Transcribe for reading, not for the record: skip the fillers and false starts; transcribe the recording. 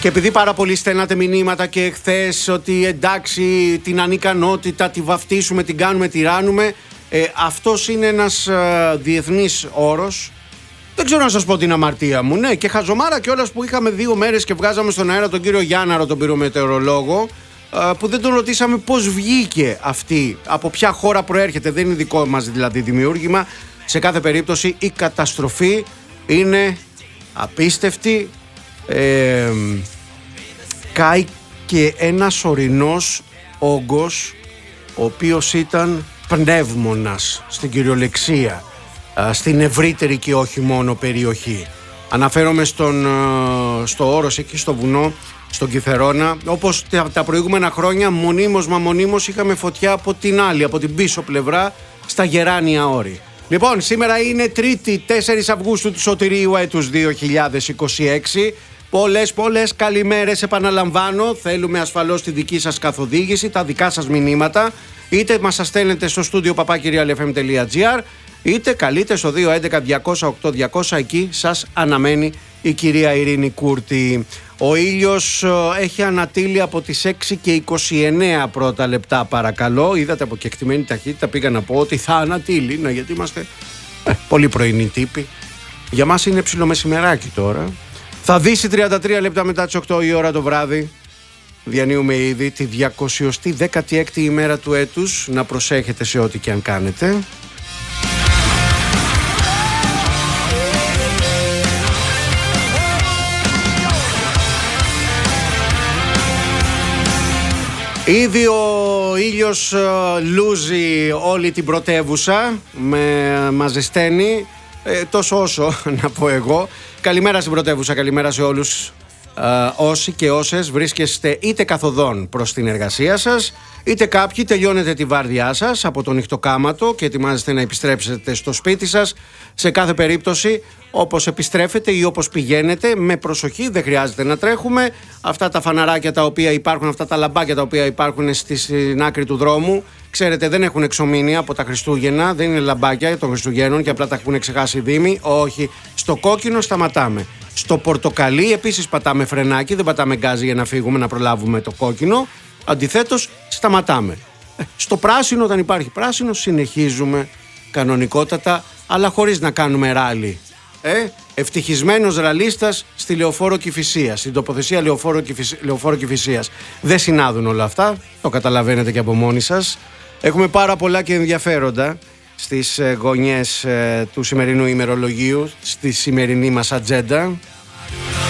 Και επειδή πάρα πολύ στέλνατε μηνύματα και χθες ότι εντάξει την ανικανότητα τη βαφτίσουμε, την κάνουμε, τη ράνουμε, αυτός είναι ένας διεθνής όρος. Δεν ξέρω να σας πω την αμαρτία μου. Ναι, και χαζομάρα κιόλας που είχαμε 2 μέρες και βγάζαμε στον αέρα τον κύριο Γιάνναρο, τον πυρομετεωρολόγο, που δεν τον ρωτήσαμε πώς βγήκε αυτή, από ποια χώρα προέρχεται. Δεν είναι δικό μας δηλαδή δημιούργημα. Σε κάθε περίπτωση η καταστροφή είναι απίστευτη. Κάει και ένας ορεινός όγκος, ο οποίος ήταν πνεύμονας στην κυριολεξία, στην ευρύτερη και όχι μόνο περιοχή. Αναφέρομαι στο Όρος, εκεί στο βουνό, στον Κιθερώνα. Όπως τα προηγούμενα χρόνια, μονίμως είχαμε φωτιά από την άλλη, από την πίσω πλευρά, στα Γεράνια Όρη. Λοιπόν, σήμερα είναι Τρίτη, 4 Αυγούστου του Σωτηρίου έτους 2026. Πολλές καλημέρες, επαναλαμβάνω. Θέλουμε ασφαλώς τη δική σας καθοδήγηση, τα δικά σας μηνύματα. Είτε μας τα στέλνετε στο στούντιο papakirialfm.gr, είτε καλείτε στο 211-200-8200. Εκεί σας αναμένει η κυρία Ειρήνη Κούρτη. Ο ήλιος έχει ανατείλει από τις 6 και 29 πρώτα λεπτά, παρακαλώ. Είδατε από κεκτημένη ταχύτητα, πήγα να πω ότι θα ανατείλει. Να, γιατί είμαστε πολύ πρωινοί τύποι. Για μας είναι ψιλομεσημεράκι τώρα. Θα δύσει 33 λεπτά μετά τις 8 η ώρα το βράδυ. Διανύουμε ήδη τη 216η ημέρα του έτους. Να προσέχετε σε ό,τι και αν κάνετε. Ήδη ο ήλιος λούζει όλη την πρωτεύουσα, με ζεσταίνει, τόσο όσο να πω εγώ. Καλημέρα στην πρωτεύουσα, καλημέρα σε όλους όσοι και όσες βρίσκεστε είτε καθοδόν προς την εργασία σας, είτε κάποιοι τελειώνετε τη βάρδιά σας από το νυχτοκάματο και ετοιμάζεστε να επιστρέψετε στο σπίτι σας. Σε κάθε περίπτωση, όπως επιστρέφετε ή όπως πηγαίνετε, με προσοχή, δεν χρειάζεται να τρέχουμε. Αυτά τα φαναράκια τα οποία υπάρχουν, αυτά τα λαμπάκια τα οποία υπάρχουν στην άκρη του δρόμου, ξέρετε, δεν έχουν εξομείνει από τα Χριστούγεννα, δεν είναι λαμπάκια των Χριστουγέννων και απλά τα έχουν ξεχάσει οι Δήμοι. Όχι, στο κόκκινο σταματάμε. Στο πορτοκαλί επίσης πατάμε φρενάκι, δεν πατάμε γκάζι για να φύγουμε, να προλάβουμε το κόκκινο. Αντιθέτως, σταματάμε. Στο πράσινο, όταν υπάρχει πράσινο, συνεχίζουμε κανονικότατα, αλλά χωρίς να κάνουμε ράλι. Ευτυχισμένος ραλίστας στη Λεωφόρο Κηφισίας, στην τοποθεσία Λεωφόρο Κηφισίας. Δεν συνάδουν όλα αυτά, το καταλαβαίνετε και από μόνοι σας. Έχουμε πάρα πολλά και ενδιαφέροντα στις γωνιές του σημερινού ημερολογίου, στη σημερινή μας ατζέντα.